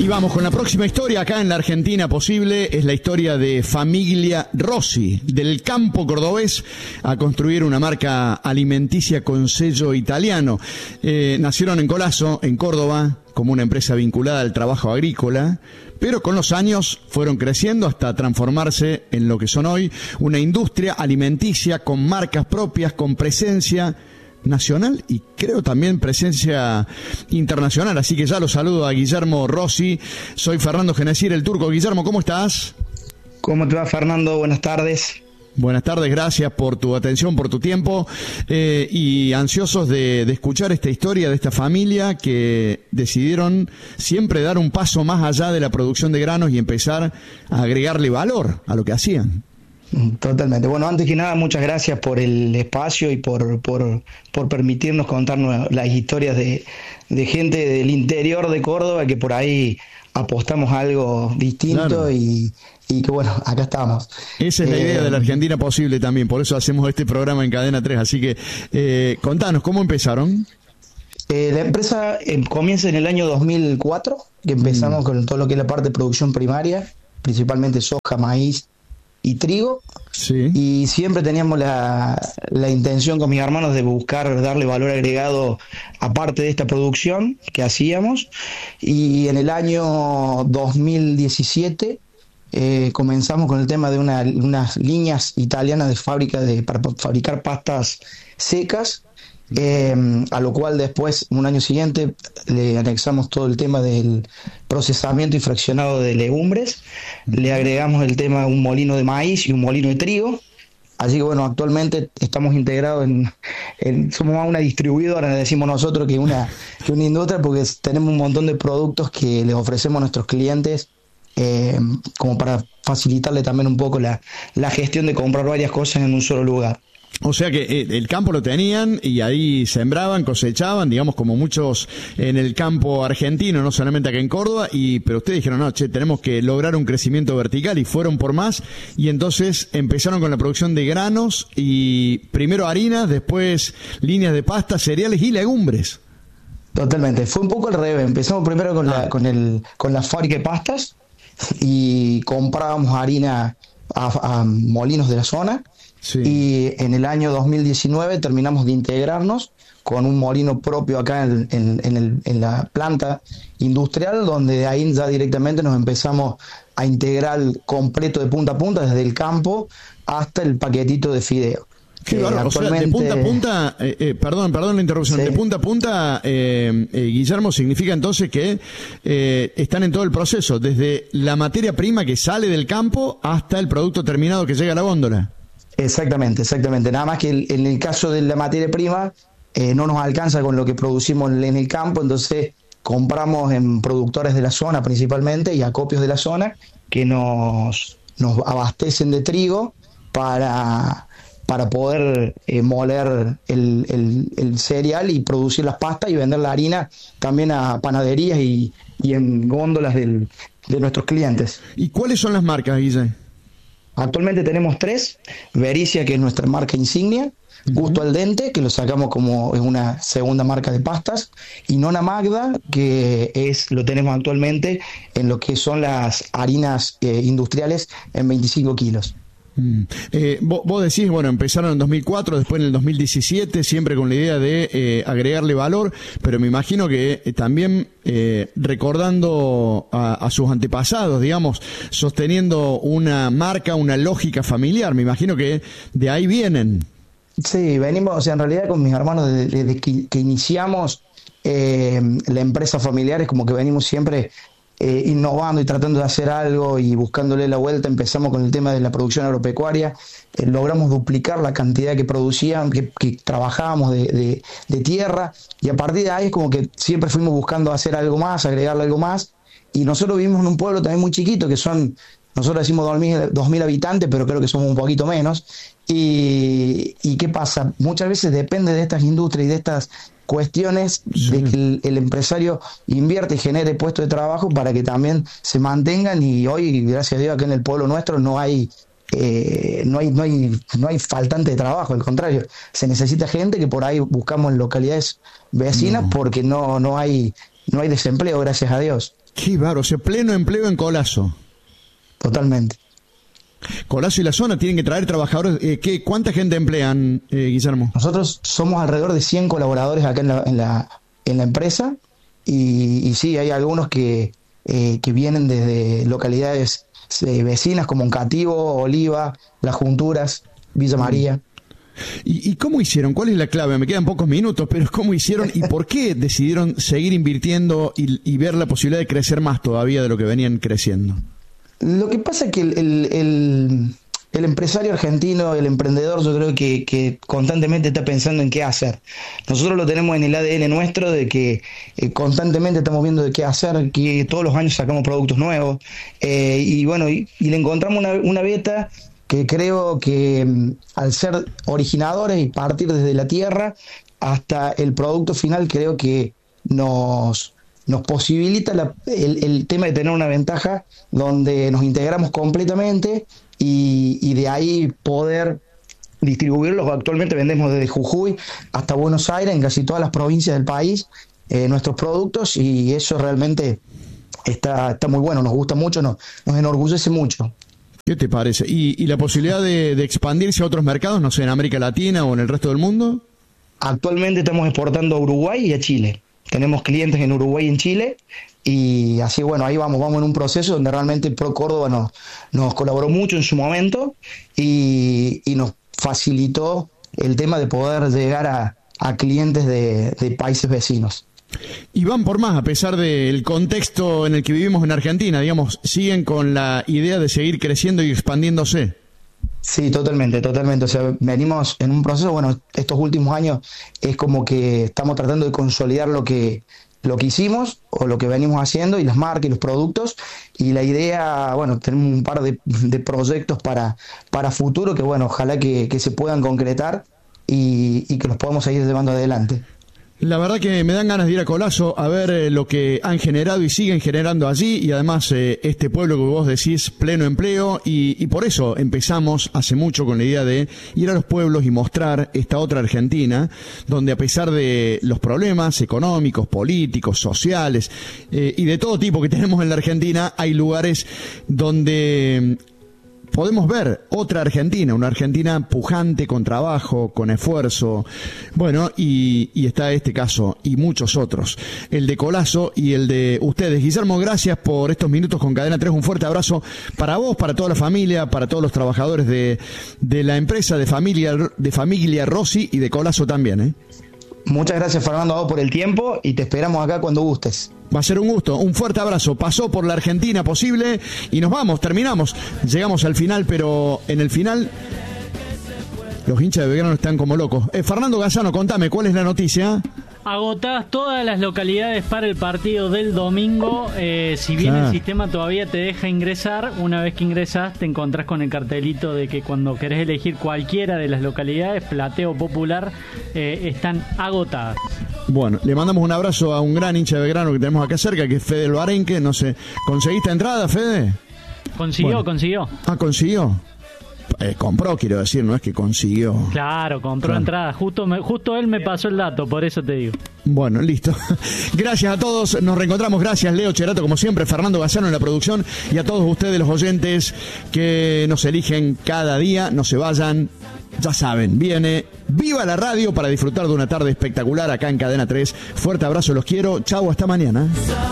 Y vamos con la próxima historia acá en la Argentina posible. Es la historia de Familia Rossi, del campo cordobés a construir una marca alimenticia con sello italiano. Nacieron en Colazo, en Córdoba, como una empresa vinculada al trabajo agrícola, pero con los años fueron creciendo hasta transformarse en lo que son hoy, una industria alimenticia con marcas propias, con presencia nacional y creo también presencia internacional. Así que ya lo saludo a Guillermo Rossi. Soy Fernando Genesier, el Turco. Guillermo, ¿cómo estás? ¿Cómo te va, Fernando? Buenas tardes. Buenas tardes, gracias por tu atención, por tu tiempo, y ansiosos de escuchar esta historia de esta familia que decidieron siempre dar un paso más allá de la producción de granos y empezar a agregarle valor a lo que hacían. Totalmente. Bueno, antes que nada, muchas gracias por el espacio y por permitirnos contarnos las historias de gente del interior de Córdoba, que por ahí apostamos a algo distinto. Claro. Y que bueno, acá estamos. Esa es la idea de la Argentina posible también, por eso hacemos este programa en Cadena 3. Así que contanos, ¿cómo empezaron? La empresa comienza en el año 2004, que empezamos con todo lo que es la parte de producción primaria, principalmente soja, maíz y trigo. Sí. Y siempre teníamos la intención con mis hermanos de buscar darle valor agregado aparte de esta producción que hacíamos. Y en el año 2017 comenzamos con el tema de unas líneas italianas de fábrica para fabricar pastas secas, a lo cual después, un año siguiente, le anexamos todo el tema del procesamiento y fraccionado de legumbres, le agregamos el tema de un molino de maíz y un molino de trigo. Así que bueno, actualmente estamos integrados somos más una distribuidora, decimos nosotros, que una industria, porque tenemos un montón de productos que les ofrecemos a nuestros clientes, como para facilitarle también un poco la gestión de comprar varias cosas en un solo lugar. O sea que el campo lo tenían y ahí sembraban, cosechaban, digamos, como muchos en el campo argentino, no solamente acá en Córdoba, pero ustedes dijeron, no, tenemos que lograr un crecimiento vertical, y fueron por más, y entonces empezaron con la producción de granos, y primero harinas, después líneas de pasta, cereales y legumbres. Totalmente, fue un poco al revés. Empezamos primero con la fábrica de pastas, y comprábamos harina a molinos de la zona. Sí. Y en el año 2019 terminamos de integrarnos con un molino propio acá en la planta industrial, donde de ahí ya directamente nos empezamos a integrar completo de punta a punta, desde el campo hasta el paquetito de fideo. Qué bárbaro. O sea, de punta a punta, perdón la interrupción, sí. De punta a punta, Guillermo, significa entonces que están en todo el proceso, desde la materia prima que sale del campo hasta el producto terminado que llega a la góndola. Exactamente. Nada más que en el caso de la materia prima no nos alcanza con lo que producimos en el campo, entonces compramos en productores de la zona principalmente y acopios de la zona que nos abastecen de trigo para poder moler el cereal y producir las pastas y vender la harina también a panaderías y en góndolas de nuestros clientes. ¿Y cuáles son las marcas, Guille? Actualmente tenemos 3, Vericia, que es nuestra marca insignia, Gusto al Dente, que lo sacamos como es una segunda marca de pastas, y Nona Magda, que lo tenemos actualmente en lo que son las harinas industriales en 25 kilos. Vos decís, bueno, empezaron en 2004, después en el 2017, siempre con la idea de agregarle valor, pero me imagino que también recordando a sus antepasados, digamos, sosteniendo una marca, una lógica familiar. Me imagino que de ahí vienen. Sí, venimos, o sea, en realidad con mis hermanos desde que iniciamos la empresa familiar, es como que venimos siempre innovando y tratando de hacer algo y buscándole la vuelta. Empezamos con el tema de la producción agropecuaria, logramos duplicar la cantidad que producían, que trabajábamos de tierra, y a partir de ahí es como que siempre fuimos buscando hacer algo más, agregarle algo más, y nosotros vivimos en un pueblo también muy chiquito, nosotros decimos 2.000 habitantes, pero creo que somos un poquito menos, y ¿qué pasa? Muchas veces depende de estas industrias y de estas cuestiones, sí, de que el empresario invierte y genere puestos de trabajo para que también se mantengan, y hoy, gracias a Dios, acá en el pueblo nuestro no hay faltante de trabajo, al contrario, se necesita gente, que por ahí buscamos en localidades vecinas porque no hay desempleo, gracias a Dios. Qué bárbaro, o sea, pleno empleo en Colazo. Totalmente. Colazo y la zona tienen que traer trabajadores. ¿Cuánta gente emplean, Guillermo? Nosotros somos alrededor de 100 colaboradores acá en la empresa y sí, hay algunos que vienen desde localidades vecinas como Oncativo, Oliva, Las Junturas, Villa María. ¿Y cómo hicieron? ¿Cuál es la clave? Me quedan pocos minutos, pero ¿cómo hicieron y por qué decidieron seguir invirtiendo y ver la posibilidad de crecer más todavía de lo que venían creciendo? Lo que pasa es que el empresario argentino, el emprendedor, yo creo que constantemente está pensando en qué hacer. Nosotros lo tenemos en el ADN nuestro de que constantemente estamos viendo de qué hacer, que todos los años sacamos productos nuevos y le encontramos una beta que creo que al ser originadores y partir desde la tierra hasta el producto final, creo que nos posibilita el tema de tener una ventaja donde nos integramos completamente y de ahí poder distribuirlos. Actualmente vendemos desde Jujuy hasta Buenos Aires, en casi todas las provincias del país, nuestros productos, y eso realmente está muy bueno, nos gusta mucho, nos enorgullece mucho. ¿Qué te parece? ¿Y la posibilidad de expandirse a otros mercados, no sé, en América Latina o en el resto del mundo? Actualmente estamos exportando a Uruguay y a Chile. Tenemos clientes en Uruguay y en Chile y así, bueno, ahí vamos en un proceso donde realmente Pro Córdoba nos colaboró mucho en su momento y nos facilitó el tema de poder llegar a clientes de países vecinos. Y van por más, a pesar del contexto en el que vivimos en Argentina, digamos, siguen con la idea de seguir creciendo y expandiéndose. Sí, totalmente. O sea, venimos en un proceso, bueno, estos últimos años es como que estamos tratando de consolidar lo que hicimos o lo que venimos haciendo y las marcas y los productos, y la idea, bueno, tenemos un par de proyectos para futuro que, bueno, ojalá que se puedan concretar y que los podamos seguir llevando adelante. La verdad que me dan ganas de ir a Colazo a ver lo que han generado y siguen generando allí, y además este pueblo que vos decís, pleno empleo, y por eso empezamos hace mucho con la idea de ir a los pueblos y mostrar esta otra Argentina, donde a pesar de los problemas económicos, políticos, sociales y de todo tipo que tenemos en la Argentina, hay lugares donde podemos ver otra Argentina, una Argentina pujante, con trabajo, con esfuerzo. Bueno, y está este caso y muchos otros, el de Colazo y el de ustedes. Guillermo, gracias por estos minutos con Cadena 3. Un fuerte abrazo para vos, para toda la familia, para todos los trabajadores de la empresa, de familia Rossi y de Colazo también. Muchas gracias, Fernando, a vos por el tiempo y te esperamos acá cuando gustes. Va a ser un gusto, un fuerte abrazo. Pasó por la Argentina posible y nos vamos, terminamos. Llegamos al final, pero en el final los hinchas de Belgrano están como locos. Fernando Gazzano, contame, ¿cuál es la noticia? Agotadas todas las localidades para el partido del domingo. Si bien el sistema todavía te deja ingresar, una vez que ingresas te encontrás con el cartelito de que cuando querés elegir cualquiera de las localidades, plateo popular, están agotadas. Bueno, le mandamos un abrazo a un gran hincha de Belgrano que tenemos acá cerca, que es Fede El Barenque. No sé, ¿conseguiste entrada, Fede? Consiguió. Ah, ¿consiguió? Compró, quiero decir, no es que consiguió. Claro, compró entrada. Justo él me pasó el dato, por eso te digo. Bueno, listo. Gracias a todos, nos reencontramos. Gracias, Leo Cherato, como siempre, Fernando Gazzano en la producción, y a todos ustedes, los oyentes que nos eligen cada día. No se vayan, ya saben, viene Viva la Radio para disfrutar de una tarde espectacular acá en Cadena 3. Fuerte abrazo, los quiero. Chau, hasta mañana.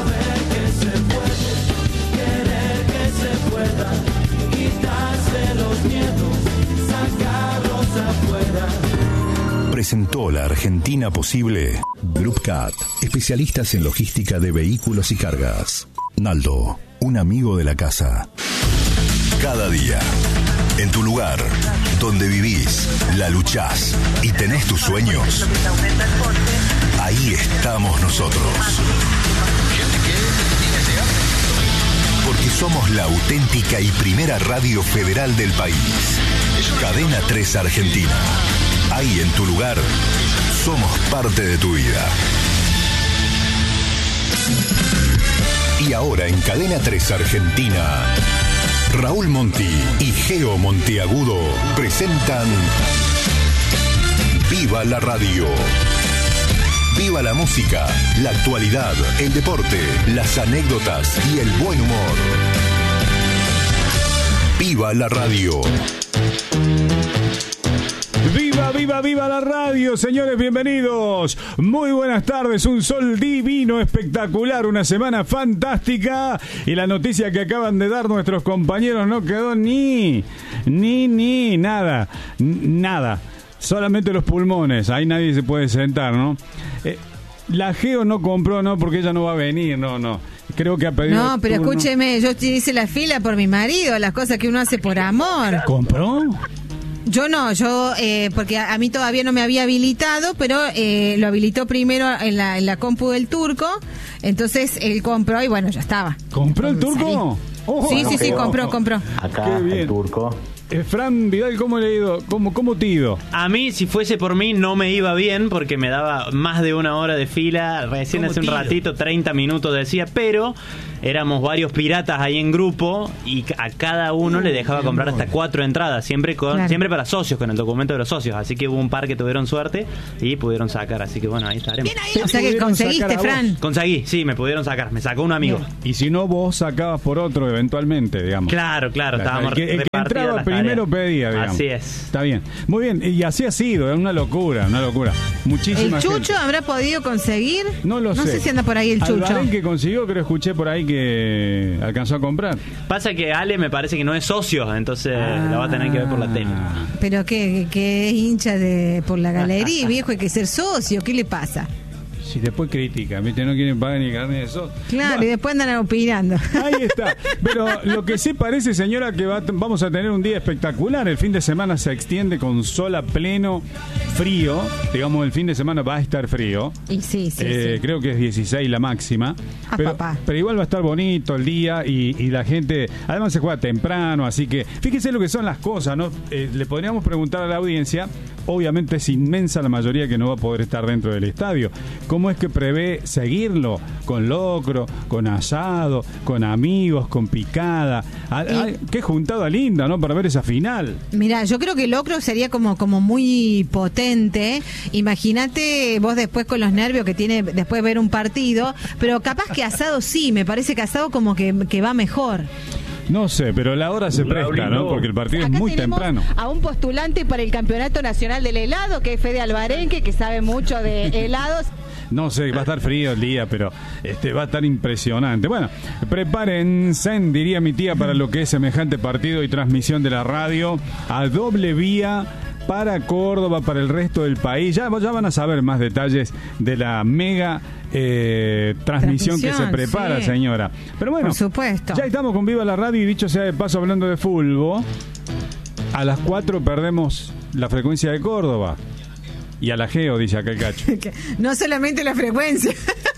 Presentó La Argentina Posible. Group Cat, especialistas en logística de vehículos y cargas. Naldo, un amigo de la casa. Cada día, en tu lugar, donde vivís, la luchás y tenés tus sueños, ahí estamos nosotros. Porque somos la auténtica y primera radio federal del país. Cadena 3 Argentina. Ahí en tu lugar, somos parte de tu vida. Y ahora en Cadena 3 Argentina, Raúl Monti y Geo Monteagudo presentan Viva la Radio. Viva la música, la actualidad, el deporte, las anécdotas y el buen humor. Viva la radio. ¡Viva, viva, viva la radio! Señores, bienvenidos. Muy buenas tardes. Un sol divino, espectacular, una semana fantástica. Y la noticia que acaban de dar nuestros compañeros no quedó ni nada. Solamente los pulmones. Ahí nadie se puede sentar, ¿no? La Geo no compró, no, porque ella no va a venir, no. Creo que ha pedido. No, pero turno. escúcheme, yo hice la fila por mi marido, las cosas que uno hace por amor. ¿Compró? Yo no, porque a mí todavía no me había habilitado, pero lo habilitó primero en la compu del turco, entonces él compró y bueno, ya estaba. ¿Compró el turco? Sí, compró. Acá el turco. Fran Vidal, ¿cómo le ha ido? ¿Cómo te ha ido? A mí, si fuese por mí, no me iba bien porque me daba más de una hora de fila. Recién hace un ratito, 30 minutos decía, pero éramos varios piratas ahí en grupo y a cada uno le dejaba comprar hasta 4 entradas, siempre para socios, con el documento de los socios. Así que hubo un par que tuvieron suerte y pudieron sacar. Así que bueno, ahí estaremos. O sea que conseguiste, Fran. Conseguí, sí, me pudieron sacar. Me sacó un amigo. Bien. Y si no, vos sacabas por otro eventualmente, digamos. Claro, estábamos el que entraba primero pedía, digamos. Así es. Está bien. Muy bien, y así ha sido, es una locura. Muchísima ¿El Chucho gente. habrá podido conseguir? No lo sé. No sé si anda por ahí el Chucho. Albarén que consiguió, creo escuché por ahí que alcanzó a comprar. Pasa que Ale me parece que no es socio, entonces la va a tener que ver por la tele. Pero que es hincha por la galería, viejo, hay que ser socio, ¿qué le pasa? Si después critican, ¿viste? No quieren pagar ni carne de eso. Claro, Bueno, y después andan opinando. ahí está. Pero lo que sí parece, señora, que vamos a tener un día espectacular. El fin de semana se extiende con sol a pleno, frío. Digamos, el fin de semana va a estar frío. Y sí. Creo que es 16 la máxima. Pero igual va a estar bonito el día y la gente... Además se juega temprano, así que... Fíjese lo que son las cosas, ¿no? Le podríamos preguntar a la audiencia. Obviamente es inmensa la mayoría que no va a poder estar dentro del estadio. ¿Cómo es que prevé seguirlo? Con locro, con asado, con amigos, con picada. Qué juntada linda, ¿no? Para ver esa final. Mira, yo creo que el locro sería como muy potente. Imagínate vos después con los nervios que tiene después ver un partido. Pero capaz que asado sí, me parece que asado como que va mejor. No sé, pero la hora se presta, ¿no? Porque el partido es muy temprano. A un postulante para el Campeonato Nacional del Helado, que es Fede Albarenque, que sabe mucho de helados. No sé, va a estar frío el día, pero va a estar impresionante. Bueno, prepárense, diría mi tía, para lo que es semejante partido y transmisión de la radio a doble vía para Córdoba, para el resto del país. Ya van a saber más detalles de la mega transmisión que se prepara, sí, señora. Pero bueno, por supuesto. Ya estamos con Viva la Radio y dicho sea de paso, hablando de fútbol, a las 4 perdemos la frecuencia de Córdoba. Y a la Geo, dice acá el Cacho. No solamente la frecuencia.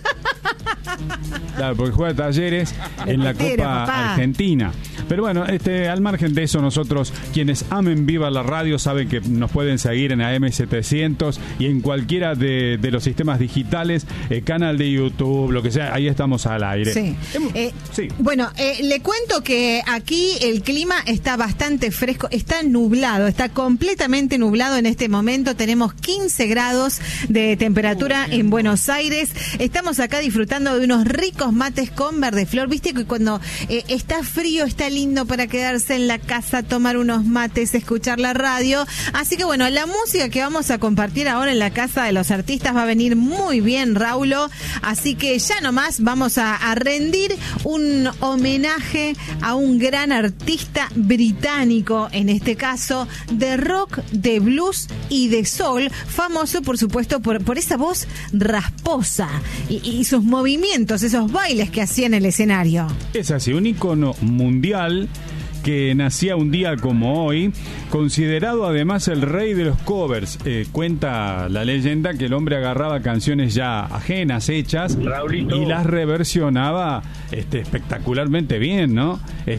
Claro, porque juega Talleres en la Copa Argentina. Pero bueno, al margen de eso, nosotros, quienes amen Viva la Radio, saben que nos pueden seguir en AM700 y en cualquiera de los sistemas digitales, canal de YouTube, lo que sea, ahí estamos al aire. Sí. Sí. Bueno, le cuento que aquí el clima está bastante fresco, está nublado, está completamente nublado en este momento. Tenemos 15 grados de temperatura en Buenos Aires. Estamos acá disfrutando de unos ricos mates con verde flor. Viste que cuando está frío está lindo para quedarse en la casa, tomar unos mates, escuchar la radio. Así que bueno, la música que vamos a compartir ahora en la Casa de los Artistas va a venir muy bien, Raulo. Así que ya nomás vamos a rendir un homenaje a un gran artista británico, en este caso de rock, de blues y de soul, famoso por supuesto por esa voz rasposa y sus movimientos, esos bailes que hacía en el escenario. Es así, un ícono mundial que nacía un día como hoy, considerado además el rey de los covers. Cuenta la leyenda que el hombre agarraba canciones ya ajenas, hechas, Raulito, y las reversionaba espectacularamente bien, ¿no?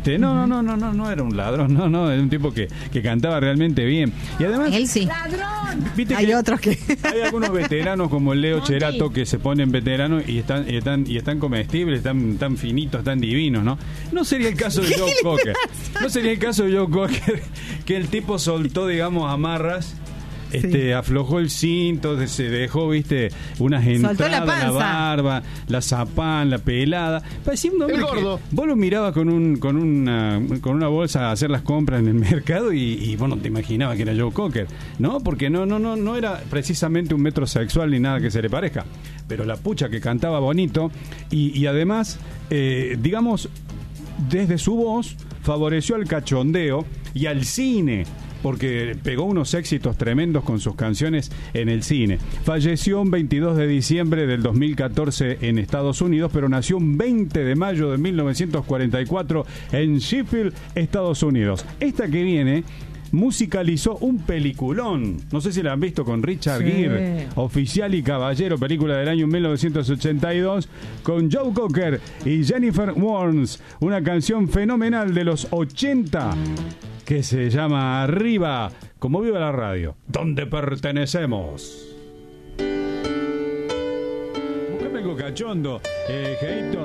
No era un ladrón, no, era un tipo que cantaba realmente bien. Y además, él sí. ¿viste? Hay otros que hay algunos veteranos como el Leo Cherato que se ponen veteranos y están comestibles, tan finitos, tan divinos, ¿no? No sería el caso de Joe Cocker. No sería el caso de Joe Cocker, que el tipo soltó, digamos, amarras aflojó el cinto, se dejó, viste, unas entradas, la barba, la zapán, la pelada. Parecía un hombre el gordo. Vos lo mirabas con una bolsa a hacer las compras en el mercado y vos no te imaginabas que era Joe Cocker, ¿no? Porque no era precisamente un metrosexual ni nada que se le parezca, pero la pucha que cantaba bonito y además, digamos, desde su voz favoreció al cachondeo y al cine, porque pegó unos éxitos tremendos con sus canciones en el cine. Falleció un 22 de diciembre del 2014 en Estados Unidos, pero nació un 20 de mayo de 1944 en Sheffield, Estados Unidos. Esta que viene musicalizó un peliculón, no sé si la han visto, con Richard Gere, Oficial y Caballero, película del año 1982, con Joe Cocker y Jennifer Warnes, una canción fenomenal de los 80 que se llama Arriba, como viva la radio, donde pertenecemos. Buscame algo cachondo, Geito.